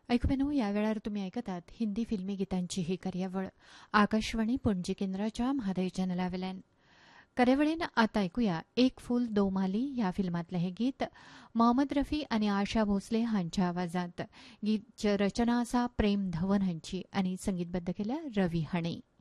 ऐकून या वेळार तुम्ही ऐकतात हिंदी फिल्मी गितांची ही कार्यावळ आकाशवाणी पणजी केंद्राच्या म्हादय चॅनलावेल्यान. कार्यावळीन आता ऐकूया एक फूल दो माली ह्या फिल्मातले हे गीत मोहम्मद रफी आणि आशा भोसले हांच्या आवाजात. गीत रचना आसा प्रेम धवन हांची आणि संगीतबद्ध केल्या रवी हाणे.